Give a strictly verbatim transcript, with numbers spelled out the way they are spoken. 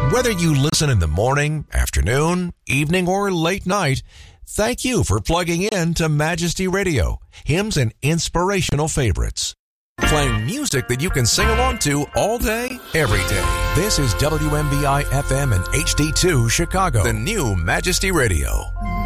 Whether you listen in the morning, afternoon, evening, or late night, thank you for plugging in to Majesty Radio, hymns and inspirational favorites. Playing music that you can sing along to all day, every day. This is W M B I F M and H D two Chicago, the new Majesty Radio.